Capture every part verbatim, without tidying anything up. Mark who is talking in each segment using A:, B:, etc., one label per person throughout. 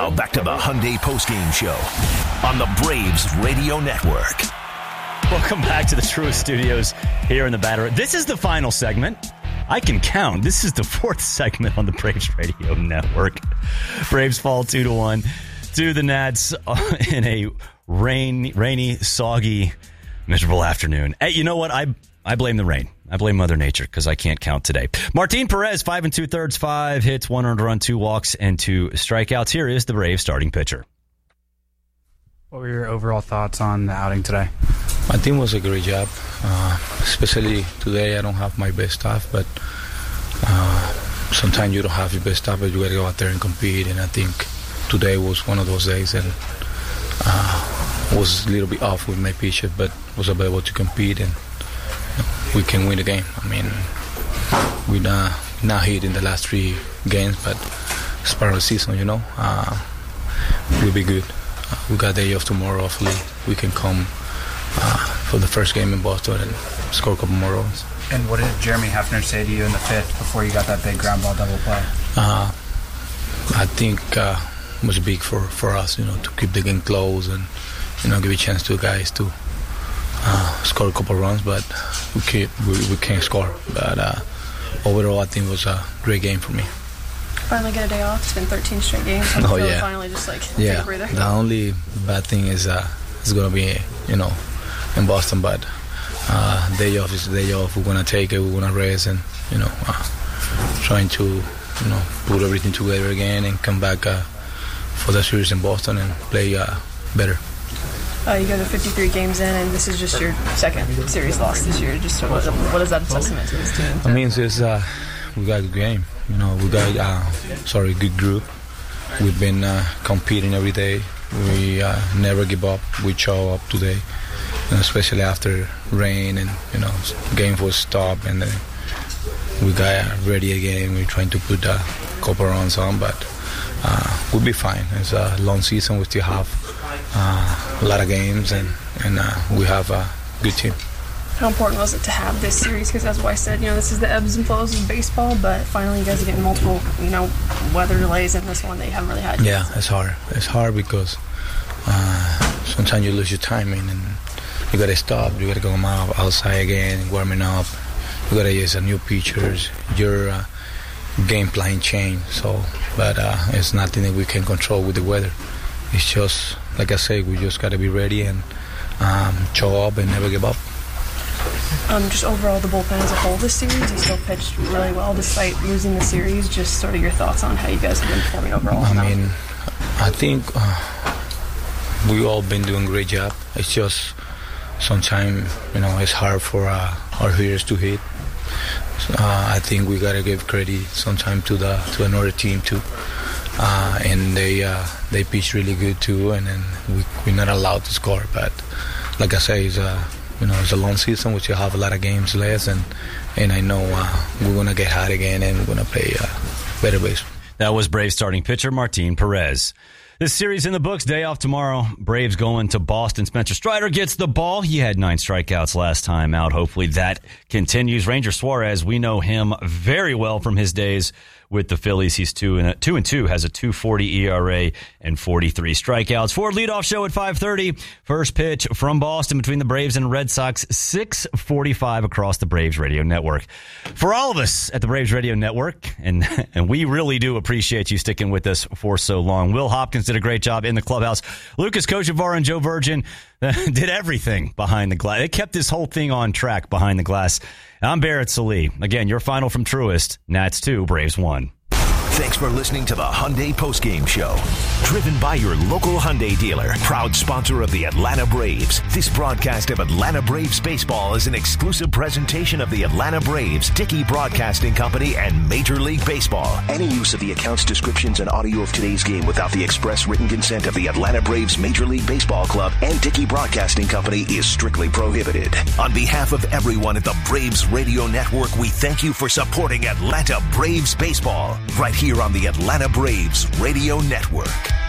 A: Now back to the Hyundai postgame show on the Braves Radio Network.
B: Welcome back to the Truist Studios here in the Battery. This is the final segment. I can count. This is the fourth segment on the Braves Radio Network. Braves fall two to one to the Nats in a rain, rainy, soggy, miserable afternoon. Hey, you know what? I I blame the rain. I blame Mother Nature because I can't count today. Martin Perez, five and two thirds, five hits, one earned run, two walks, and two strikeouts. Here is the Braves starting pitcher.
C: What were your overall thoughts on the outing today?
D: My team was a great job, uh, especially today. I don't have my best stuff, but uh, sometimes you don't have your best stuff, but you got to go out there and compete. And I think today was one of those days, and uh, was a little bit off with my pitcher, but was able to compete and we can win the game. I mean, we're not, not hit in the last three games, but it's part of the season, you know. Uh, we'll be good. Uh, we got a day off tomorrow. Hopefully we can come uh, for the first game in Boston and score a couple more runs.
C: And what did Jeremy Hefner say to you in the fifth before you got that big ground ball double play?
D: Uh, I think uh, it was big for, for us, you know, to keep the game close and, you know, give a chance to the guys to Uh, score a couple runs, but we can't, we, we can't score. But uh, overall, I think it was a great game for me.
E: Finally get a day off. It's been thirteen straight games.
D: Oh, yeah.
E: Finally just like
D: yeah.
E: take a breather.
D: The only bad thing is uh, it's going to be, you know, in Boston, but uh, day off is a day off. We're going to take it. We're going to rest and, you know, uh, trying to, you know, put everything together again and come back uh, for the series in Boston and play uh, better.
E: Uh, you guys are fifty-three games in, and this is just your second series loss this year. Just what, what is that a testament to this team?
D: I mean, it's, uh, we got a good game. You know, we got uh, sorry, good group. We've been uh, competing every day. We uh, never give up. We show up today, and especially after rain and you know, game was stopped, and then we got ready again. We're trying to put a couple runs on, but uh, we'll be fine. It's a long season. We still have Uh, a lot of games, and, and uh, we have a good team.
E: How important was it to have this series? Because as Weiss said, you know, this is the ebbs and flows of baseball, but finally you guys are getting multiple, you know, weather delays in this one that you haven't really had.
D: Yeah, it's hard. It's hard because uh, sometimes you lose your timing, and you got to stop. You got to go out outside again, warming up. You got to use a new pitchers. Your uh, game plan change. So, but uh, it's nothing that we can control with the weather. It's just, like I say, we just got to be ready and um, show up and never give up.
E: Um, just overall, the bullpen as a whole this series, you still pitched really well despite losing the series. Just sort of your thoughts on how you guys have been performing overall.
D: I mean, I think uh, we all been doing a great job. It's just sometimes, you know, it's hard for uh, our hitters to hit. Uh, I think we got to give credit sometimes to the to another team too. Uh, and they uh, they pitch really good too, and then we, we're not allowed to score. But like I say, it's a you know it's a long season, which you have a lot of games left, and and I know uh, we're gonna get hot again, and we're gonna play uh, better baseball.
B: That was Braves starting pitcher Martin Perez. This series in the books, day off tomorrow. Braves going to Boston. Spencer Strider gets the ball. He had nine strikeouts last time out. Hopefully that continues. Ranger Suarez, we know him very well from his days with the Phillies. He's two and a, two and two, has a two forty E R A and forty-three strikeouts. Ford leadoff show at five thirty. First pitch from Boston between the Braves and Red Sox. six forty-five across the Braves Radio Network. For all of us at the Braves Radio Network, and and we really do appreciate you sticking with us for so long. Will Hopkins did a great job in the clubhouse. Lucas Kochevar and Joe Virgin did everything behind the glass. They kept this whole thing on track behind the glass. I'm Barrett Sallee. Again, your final from Truist. Nats two, Braves one.
A: Thanks for listening to the Hyundai Postgame Show. Driven by your local Hyundai dealer. Proud sponsor of the Atlanta Braves. This broadcast of Atlanta Braves baseball is an exclusive presentation of the Atlanta Braves, Dickey Broadcasting Company, and Major League Baseball. Any use of the accounts, descriptions, and audio of today's game without the express written consent of the Atlanta Braves Major League Baseball Club and Dickey Broadcasting Company is strictly prohibited. On behalf of everyone at the Braves Radio Network, we thank you for supporting Atlanta Braves baseball. Right here on the Atlanta Braves Radio Network.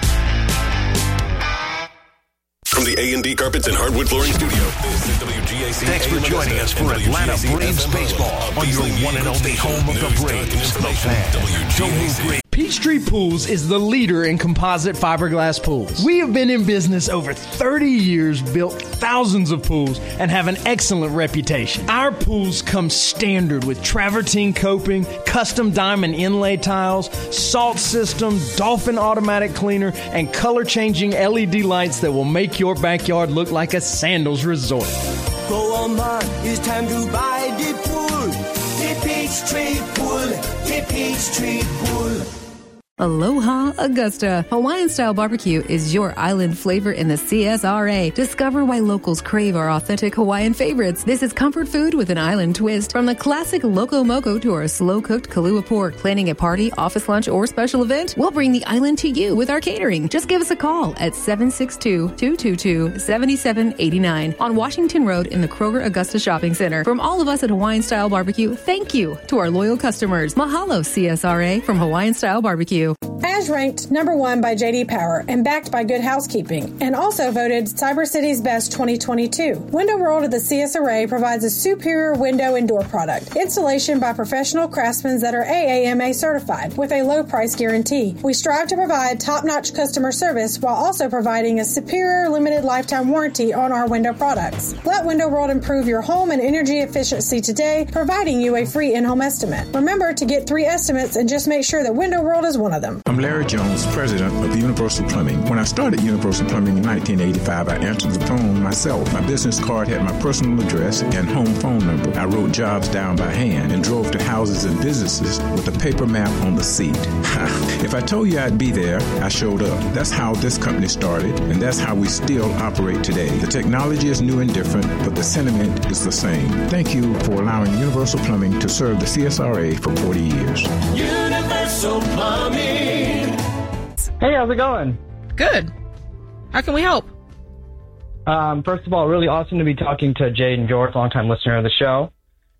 F: From the A and D Carpets and Hardwood Flooring Studio, this is W G A C.
A: Thanks for joining us for Atlanta Braves baseball on your one and only home of the Braves, the Fan. Don't move, Braves.
G: Peachtree Pools is the leader in composite fiberglass pools. We have been in business over thirty years, built thousands of pools, and have an excellent reputation. Our pools come standard with travertine coping, custom diamond inlay tiles, salt system, Dolphin automatic cleaner, and color-changing L E D lights that will make your backyard look like a sandals resort.
H: Go on, man, it's time to buy the pool. The Peachtree Pool, the Peachtree Pool.
I: Aloha Augusta. Hawaiian-style barbecue is your island flavor in the C S R A. Discover why locals crave our authentic Hawaiian favorites. This is comfort food with an island twist. From the classic Loco Moco to our slow-cooked Kalua pork. Planning a party, office lunch, or special event? We'll bring the island to you with our catering. Just give us a call at seven six two, two two two, seven seven eight nine on Washington Road in the Kroger Augusta Shopping Center. From all of us at Hawaiian-style barbecue, thank you to our loyal customers. Mahalo C S R A from Hawaiian-style barbecue.
J: As ranked number one by J D Power and backed by Good Housekeeping, and also voted Cyber City's Best twenty twenty-two. Window World of the C S R A provides a superior window and door product. Installation by professional craftsmen that are A A M A certified with a low price guarantee. We strive to provide top-notch customer service while also providing a superior limited lifetime warranty on our window products. Let Window World improve your home and energy efficiency today, providing you a free in-home estimate. Remember to get three estimates and just make sure that Window World is one of them.
K: I'm Larry Jones, president of Universal Plumbing. When I started Universal Plumbing in nineteen eighty-five, I answered the phone myself. My business card had my personal address and home phone number. I wrote jobs down by hand and drove to houses and businesses with a paper map on the seat. If I told you I'd be there, I showed up. That's how this company started, and that's how we still operate today. The technology is new and different, but the sentiment is the same. Thank you for allowing Universal Plumbing to serve the C S R A for forty years.
H: Universal Plumbing.
L: Hey, how's it going?
M: Good. How can we help?
L: Um, first of all, really awesome to be talking to Jade and George, longtime listener of the show.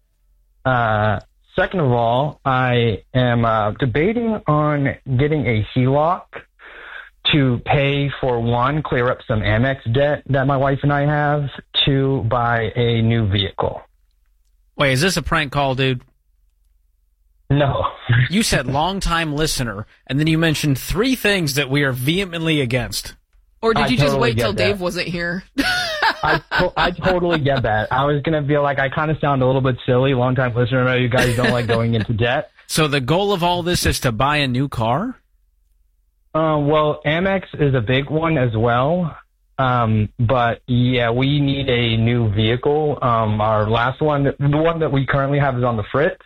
L: Uh, second of all, I am uh, debating on getting a H E L O C to pay for, one, clear up some Amex debt that my wife and I have, two, buy a new vehicle.
M: Wait, is this a prank call, dude?
L: No.
M: You said long-time listener, and then you mentioned three things that we are vehemently against.
E: Or did
L: I
E: you just
L: totally
E: wait till
L: get that.
E: Dave wasn't here?
L: I, to- I totally get that. I was going to feel like I kind of sound a little bit silly. Long-time listener, I know you guys don't like going into debt.
M: So the goal of all this is to buy a new car?
L: Uh, well, Amex is a big one as well. Um, but, yeah, we need a new vehicle. Um, our last one, the one that we currently have is on the fritz.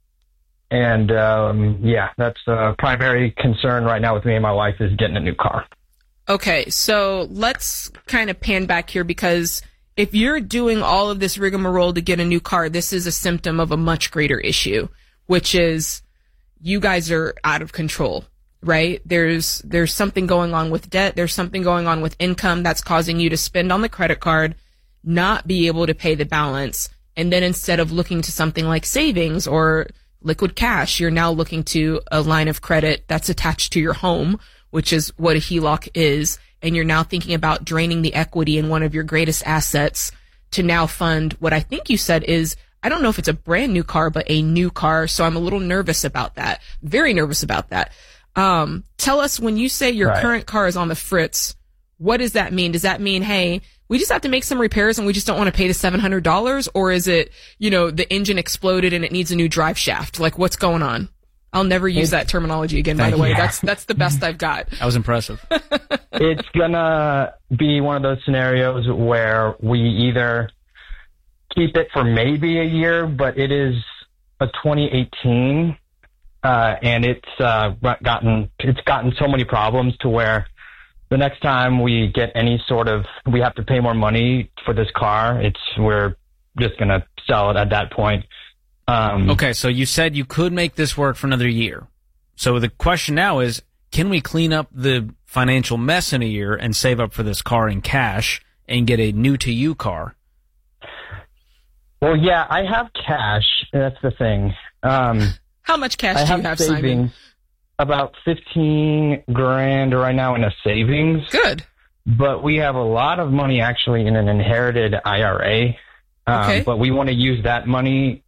L: And, um, yeah, that's the primary concern right now with me and my wife is getting a new car.
E: Okay, so let's kind of pan back here, because if you're doing all of this rigmarole to get a new car, this is a symptom of a much greater issue, which is you guys are out of control, right? There's there's something going on with debt. There's something going on with income that's causing you to spend on the credit card, not be able to pay the balance, and then instead of looking to something like savings or liquid cash, you're now looking to a line of credit that's attached to your home, which is what a H E L O C is, and you're now thinking about draining the equity in one of your greatest assets to now fund what I think you said is, I don't know if it's a brand new car, but a new car, so I'm a little nervous about that. Very nervous about that. Um, tell us, when you say your
L: Right.
E: current car is on the fritz, what does that mean? Does that mean, hey, we just have to make some repairs and we just don't want to pay the seven hundred dollars? Or is it, you know, the engine exploded and it needs a new drive shaft? Like, what's going on? I'll never use that terminology again, by the way.
L: Yeah.
E: That's that's the best I've got.
M: That was impressive.
L: It's gonna be one of those scenarios where we either keep it for maybe a year, but it is a twenty eighteen, uh, and it's uh, gotten it's gotten so many problems to where the next time we get any sort of, we have to pay more money for this car, it's we're just gonna sell it at that point. Um,
M: Okay, so you said you could make this work for another year. So the question now is, can we clean up the financial mess in a year and save up for this car in cash and get a new-to-you car?
L: Well, yeah, I have cash. That's the thing. Um,
E: How much cash
L: I
E: do
L: have
E: you have,
L: savings,
E: Simon?
L: about fifteen grand right now in a savings.
E: Good.
L: But we have a lot of money actually in an inherited I R A. Um,
E: Okay.
L: But we want to use that money